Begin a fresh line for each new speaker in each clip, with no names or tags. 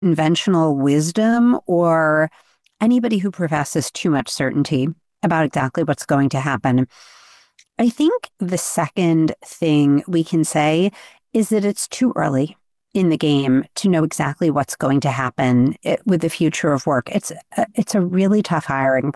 conventional wisdom or anybody who professes too much certainty about exactly what's going to happen. I think the second thing we can say is that it's too early in the game to know exactly what's going to happen with the future of work. It's a really tough hiring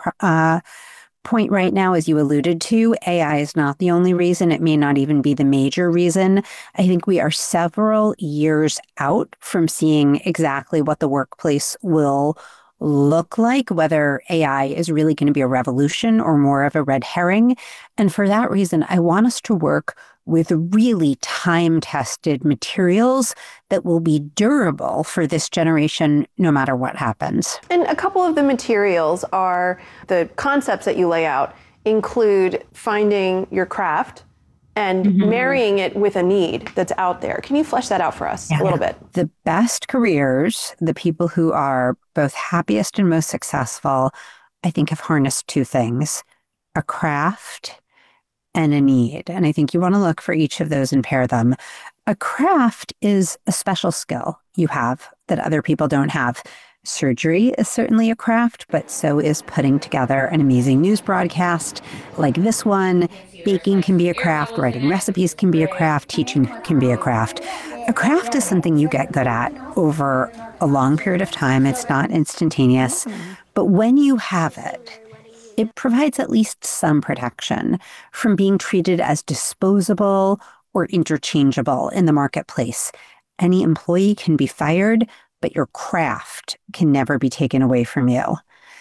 point right now, as you alluded to. AI is not the only reason. It may not even be the major reason. I think we are several years out from seeing exactly what the workplace will look like, whether AI is really going to be a revolution or more of a red herring. And for that reason, I want us to work with really time-tested materials that will be durable for this generation, no matter what happens.
And a couple of the materials are the concepts that you lay out include finding your craft and marrying it with a need that's out there. Can you flesh that out for us a little bit?
The best careers, the people who are both happiest and most successful, I think have harnessed two things: a craft and a need. And I think you want to look for each of those and pair them. A craft is a special skill you have that other people don't have. Surgery is certainly a craft, but so is putting together an amazing news broadcast like this one. Baking can be a craft, writing recipes can be a craft, teaching can be a craft. A craft is something you get good at over a long period of time. It's not instantaneous, but when you have it, it provides at least some protection from being treated as disposable or interchangeable in the marketplace. Any employee can be fired, but your craft can never be taken away from you.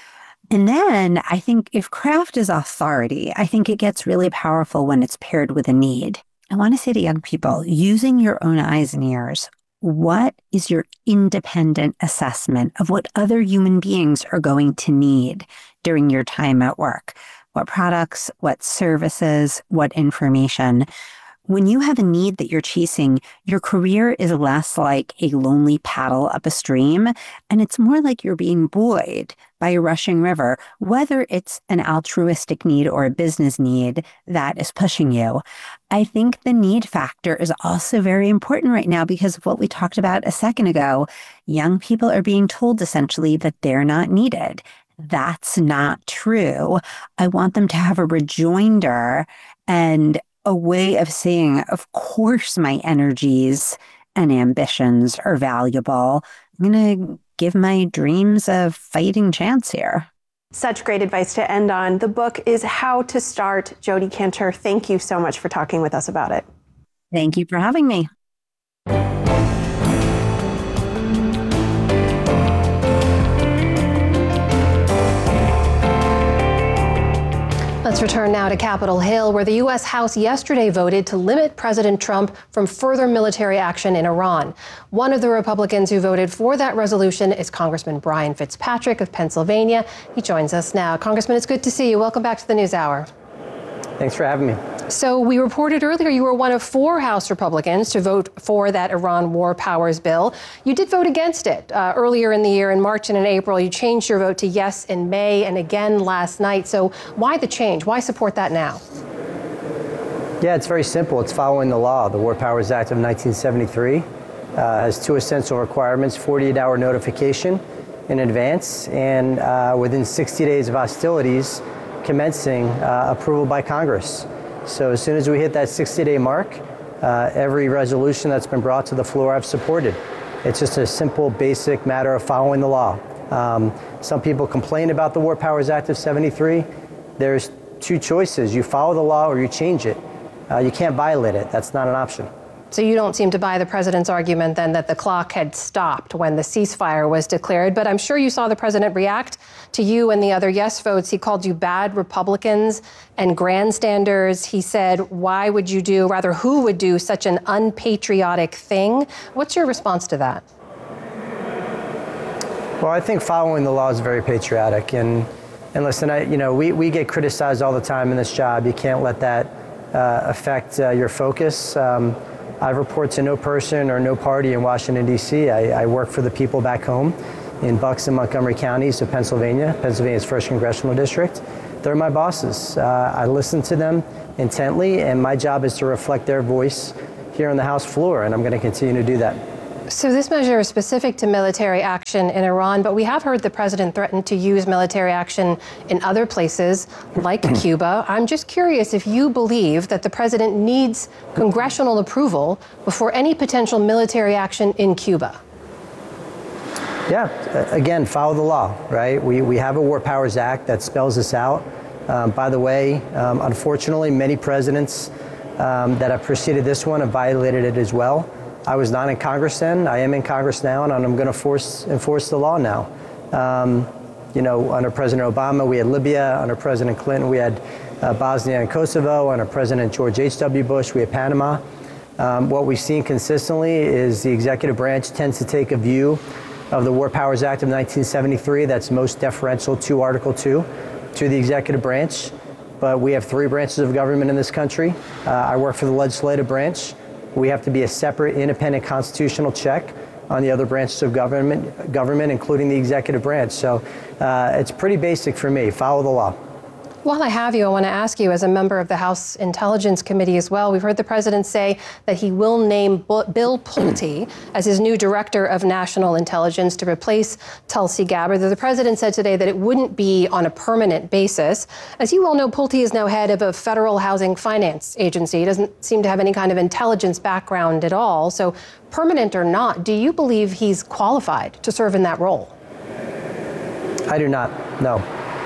And then I think if craft is authority, I think it gets really powerful when it's paired with a need. I want to say to young people, using your own eyes and ears, what is your independent assessment of what other human beings are going to need during your time at work? What products, what services, what information? When you have a need that you're chasing, your career is less like a lonely paddle up a stream, and it's more like you're being buoyed by a rushing river, whether it's an altruistic need or a business need that is pushing you. I think the need factor is also very important right now because of what we talked about a second ago. Young people are being told essentially that they're not needed. That's not true. I want them to have a rejoinder and a way of saying, of course, my energies and ambitions are valuable. I'm going to give my dreams a fighting chance here.
Such great advice to end on. The book is How to Start. Jodi Kantor, thank you so much for talking with us about it.
Thank you for having me.
Let's return now to Capitol Hill, where the U.S. House yesterday voted to limit President Trump from further military action in Iran. One of the Republicans who voted for that resolution is Congressman Brian Fitzpatrick of Pennsylvania. He joins us now. Congressman, it's good to see you. Welcome back to the NewsHour.
Thanks for having me.
So we reported earlier you were one of 4 House Republicans to vote for that Iran War Powers bill. You did vote against it earlier in the year, in March and in April. You changed your vote to yes in May and again last night. So why the change? Why support that now?
Yeah, it's very simple. It's following the law. The War Powers Act of 1973 has 2 essential requirements: 48-hour notification in advance and within 60 days of hostilities commencing approval by Congress. So as soon as we hit that 60-day mark, every resolution that's been brought to the floor I've supported. It's just a simple, basic matter of following the law. Some people complain about the War Powers Act of 73. There's 2 choices. You follow the law or you change it. You can't violate it. That's not an option.
So you don't seem to buy the president's argument then that the clock had stopped when the ceasefire was declared, but I'm sure you saw the president react to you and the other yes votes. He called you bad Republicans and grandstanders. He said, who would do such an unpatriotic thing? What's your response to that?
Well, I think following the law is very patriotic. And listen, we get criticized all the time in this job. You can't let that affect your focus. I report to no person or no party in Washington, D.C. I work for the people back home in Bucks and Montgomery counties of Pennsylvania, Pennsylvania's 1st Congressional District. They're my bosses. I listen to them intently, and my job is to reflect their voice here on the House floor, and I'm going to continue to do that.
So this measure is specific to military action in Iran, but we have heard the president threaten to use military action in other places, like Cuba. I'm just curious if you believe that the president needs congressional approval before any potential military action in Cuba.
Yeah, again, follow the law, right? We have a War Powers Act that spells this out. By the way, unfortunately, many presidents that have preceded this one have violated it as well. I was not in Congress then. I am in Congress now, and I'm going to enforce the law now. Under President Obama, we had Libya. Under President Clinton, we had Bosnia and Kosovo. Under President George H.W. Bush, we had Panama. What we've seen consistently is the executive branch tends to take a view of the War Powers Act of 1973 that's most deferential to Article 2, to the executive branch. But we have three branches of government in this country. I work for the legislative branch. We have to be a separate, independent constitutional check on the other branches of government, including the executive branch. So it's pretty basic for me. Follow the law.
While I have you, I want to ask you, as a member of the House Intelligence Committee as well, we've heard the president say that he will name Bill Pulte as his new director of national intelligence to replace Tulsi Gabbard. The president said today that it wouldn't be on a permanent basis. As you well know, Pulte is now head of a federal housing finance agency. He doesn't seem to have any kind of intelligence background at all. So permanent or not, do you believe he's qualified to serve in that role?
I do not, no.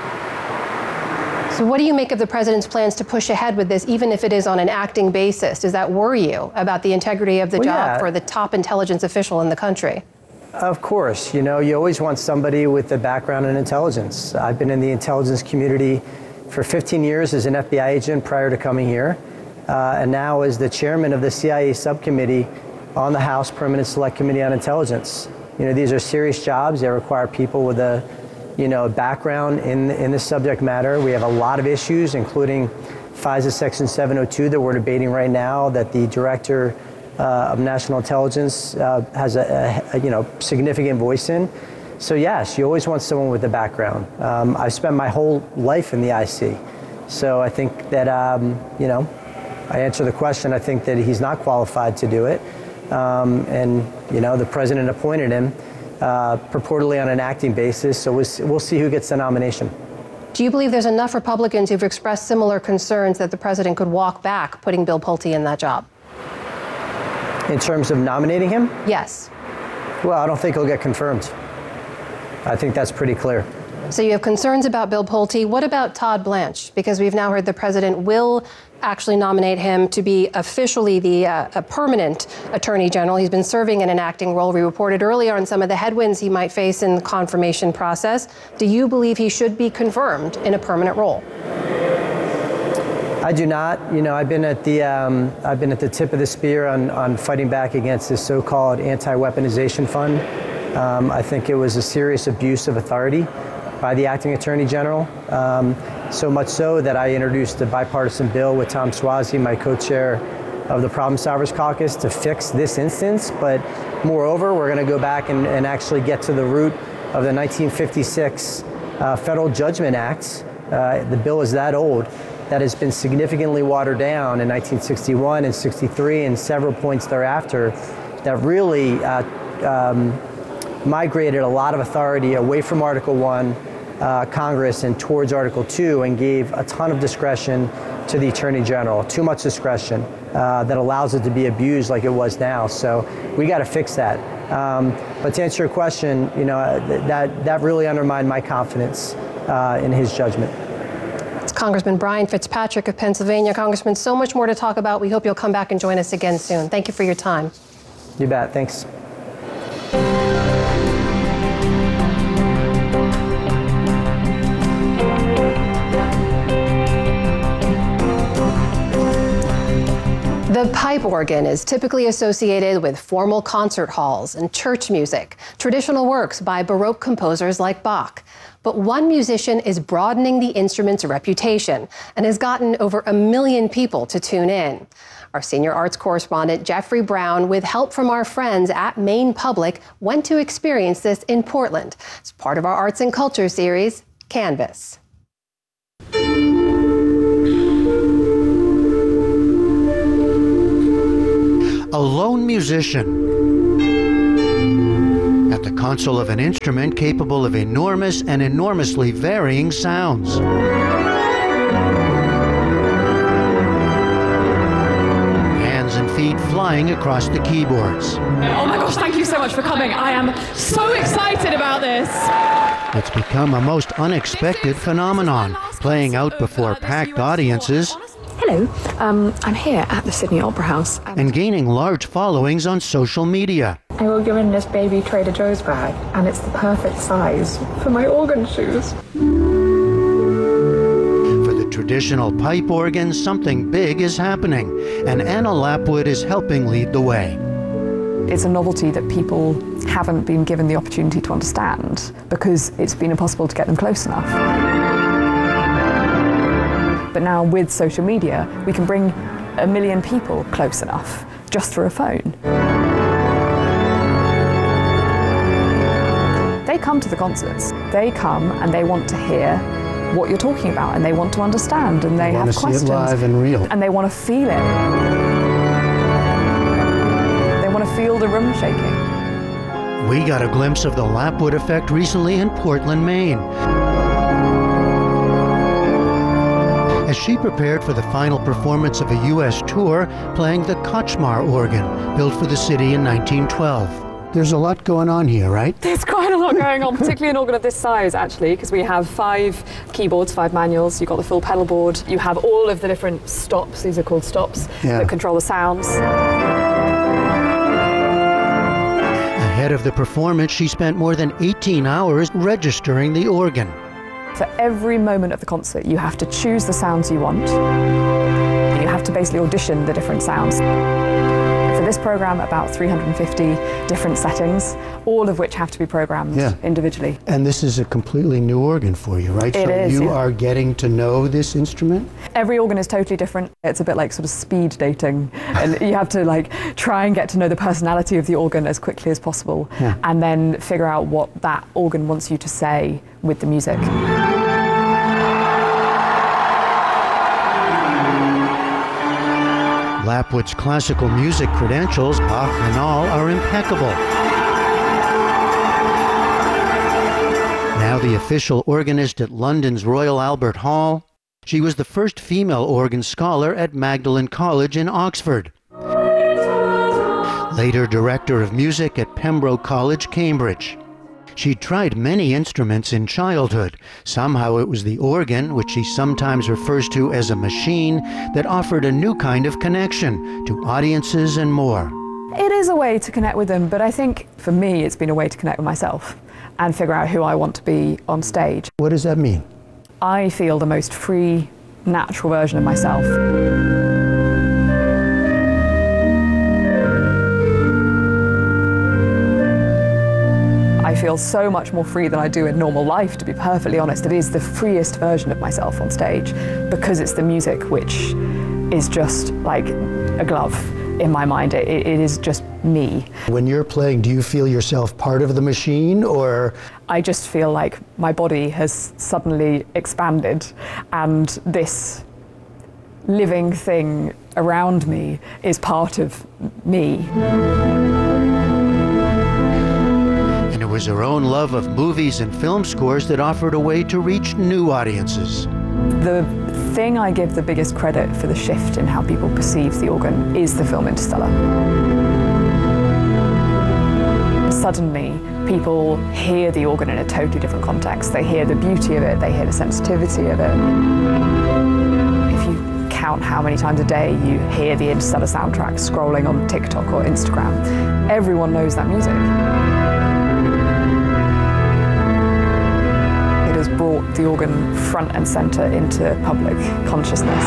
So what do you make of the president's plans to push ahead with this, even if it is on an acting basis? Does that worry you about the integrity of the job for the top intelligence official in the country?
Of course. You always want somebody with a background in intelligence. I've been in the intelligence community for 15 years as an FBI agent prior to coming here, and now as the chairman of the CIA subcommittee on the House Permanent Select Committee on Intelligence. These are serious jobs. They require people with a background in this subject matter. We have a lot of issues, including FISA Section 702 that we're debating right now, that the Director of National Intelligence has a significant voice in. So yes, you always want someone with a background. I've spent my whole life in the IC. So I think that, I answer the question, I think that he's not qualified to do it. The president appointed him purportedly on an acting basis, so we'll see who gets the nomination.
Do you believe there's enough Republicans who've expressed similar concerns that the president could walk back putting Bill Pulte in that job?
In terms of nominating him?
Yes.
Well, I don't think he'll get confirmed. I think that's pretty clear.
So you have concerns about Bill Pulte. What about Todd Blanche? Because we've now heard the president will actually nominate him to be officially a permanent attorney general. He's been serving in an acting role. We reported earlier on some of the headwinds he might face in the confirmation process. Do you believe he should be confirmed in a permanent role?
I do not. I've been at the tip of the spear on fighting back against this so-called anti-weaponization fund. I think it was a serious abuse of authority by the acting attorney general, so much so that I introduced a bipartisan bill with Tom Suozzi, my co-chair of the Problem Solvers Caucus, to fix this instance. But moreover, we're going to go back and actually get to the root of the 1956 Federal Judgment Act. The bill is that old, that has been significantly watered down in 1961 and 63 and several points thereafter, that really migrated a lot of authority away from Article 1, Congress, and towards Article 2, and gave a ton of discretion to the Attorney General, too much discretion that allows it to be abused like it was now. So we got to fix that. But to answer your question, that really undermined my confidence in his judgment.
It's Congressman Brian Fitzpatrick of Pennsylvania. Congressman, so much more to talk about. We hope you'll come back and join us again soon. Thank you for your time.
You bet. Thanks.
The pipe organ is typically associated with formal concert halls and church music, traditional works by Baroque composers like Bach. But one musician is broadening the instrument's reputation and has gotten over 1 million people to tune in. Our senior arts correspondent, Jeffrey Brown, with help from our friends at Maine Public, went to experience this in Portland. It's part of our Arts and Culture series, Canvas.
A lone musician at the console of an instrument capable of enormous and enormously varying sounds. Hands and feet flying across the keyboards.
Oh my gosh, thank you so much for coming. I am so excited about this.
It's become a most unexpected phenomenon, playing out before packed audiences.
Hello, I'm here at the Sydney Opera House.
And gaining large followings on social media.
I was given this baby Trader Joe's bag, and it's the perfect size for my organ shoes.
For the traditional pipe organ, something big is happening, and Anna Lapwood is helping lead the way.
It's a novelty that people haven't been given the opportunity to understand because it's been impossible to get them close enough. But now with social media, we can bring 1 million people close enough just through a phone. They come to the concerts. They come and they want to hear what you're talking about, and they want to understand, and they have questions.
They want to see it live and real.
And they want to feel it. They want to feel the room shaking.
We got a glimpse of the Lapwood effect recently in Portland, Maine, as she prepared for the final performance of a U.S. tour playing the Koczmar organ, built for the city in 1912. There's a lot going on here, right?
There's quite a lot going on, particularly an organ of this size, actually, because we have 5 keyboards, 5 manuals. You've got the full pedal board. You have all of the different stops, these are called stops, that control the sounds.
Ahead of the performance, she spent more than 18 hours registering the organ.
For every moment of the concert, you have to choose the sounds you want. You have to basically audition the different sounds. For this program, about 350 different settings, all of which have to be programmed individually.
And this is a completely new organ for you, right?
It is,
you are getting to know this instrument?
Every organ is totally different. It's a bit like sort of speed dating. And you have to try and get to know the personality of the organ as quickly as possible, and then figure out what that organ wants you to say with the music.
Lapwood's classical music credentials, Bach and all, are impeccable. Now the official organist at London's Royal Albert Hall, she was the first female organ scholar at Magdalen College in Oxford. Later director of music at Pembroke College, Cambridge. She tried many instruments in childhood. Somehow it was the organ, which she sometimes refers to as a machine, that offered a new kind of connection to audiences and more.
It is a way to connect with them, but I think for me it's been a way to connect with myself and figure out who I want to be on stage.
What does that mean?
I feel the most free, natural version of myself. I feel so much more free than I do in normal life, to be perfectly honest. It is the freest version of myself on stage because it's the music which is just like a glove in my mind. It is just me.
When you're playing, do you feel yourself part of the machine, or?
I just feel like my body has suddenly expanded, and this living thing around me is part of me.
And it was her own love of movies and film scores that offered a way to reach new audiences.
The thing I give the biggest credit for the shift in how people perceive the organ is the film Interstellar. Suddenly, people hear the organ in a totally different context. They hear the beauty of it, they hear the sensitivity of it. If you count how many times a day you hear the Interstellar soundtrack scrolling on TikTok or Instagram, everyone knows that music. It has brought the organ front and center into public consciousness.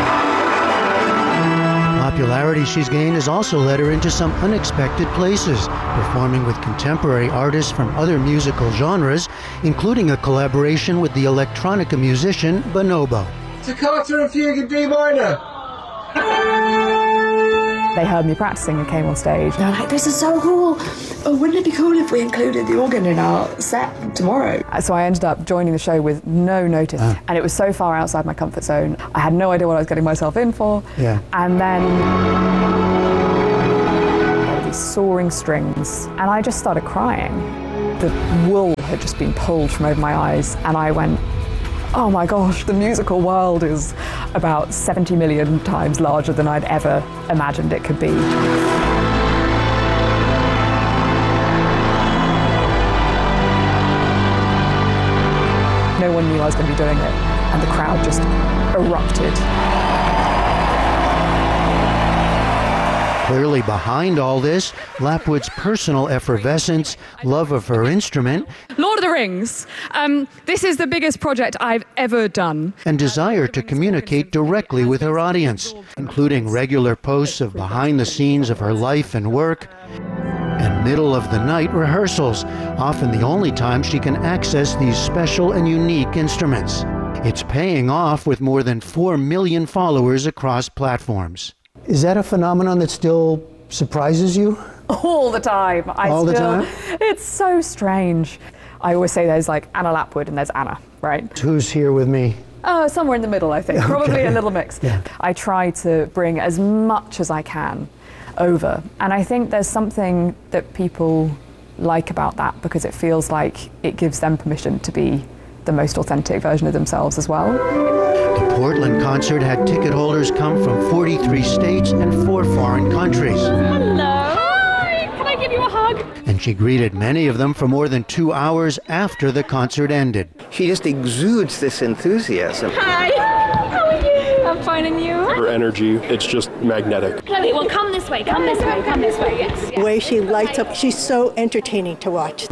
Popularity she's gained has also led her into some unexpected places, performing with contemporary artists from other musical genres, including a collaboration with the electronica musician Bonobo.
Toccata and Fugue in D minor.
They heard me practicing and came on stage.
They're like, this is so cool. Oh, wouldn't it be cool if we included the organ in our set tomorrow?
So I ended up joining the show with no notice. And it was so far outside my comfort zone. I had no idea what I was getting myself in for. And then there were these soaring strings, and I just started crying. The wool had just been pulled from over my eyes, and I went, oh my gosh, the musical world is about 70 million times larger than I'd ever imagined it could be. No one knew I was going to be doing it, and the crowd just erupted.
Clearly behind all this, Lapwood's personal effervescence, love of her instrument,
Lord of the Rings. This is the biggest project I've ever done.
and desire to communicate directly with her audience, including regular posts of behind the scenes of her life and work, and middle-of-the-night rehearsals, often the only time she can access these special and unique instruments. It's paying off with more than 4 million followers across platforms. Is that a phenomenon that still surprises you?
All the time.
All the time?
It's so strange. I always say there's like Anna Lapwood and there's Anna, right?
Who's here with me?
Somewhere in the middle, I think.
Okay.
Probably a little mix.
Yeah.
I try to bring as much as I can over. And I think there's something that people like about that because it feels like it gives them permission to be the most authentic version of themselves as well.
The Portland concert had ticket holders come from 43 states and 4 foreign countries.
Hello. Hi. Can I give you a hug?
And she greeted many of them for more than 2 hours after the concert ended.
She just exudes this enthusiasm.
Hi. How are you? I'm fine, and you?
Her energy, it's just magnetic.
Chloe, well, come this way, come this way, come this way, yes.
The way she lights up, she's so entertaining to watch.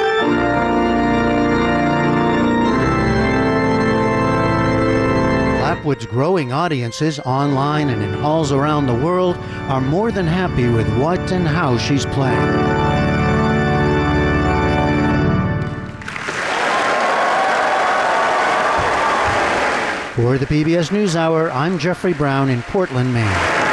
Lapwood's growing audiences online and in halls around the world are more than happy with what and how she's playing. For the PBS NewsHour, I'm Jeffrey Brown in Portland, Maine.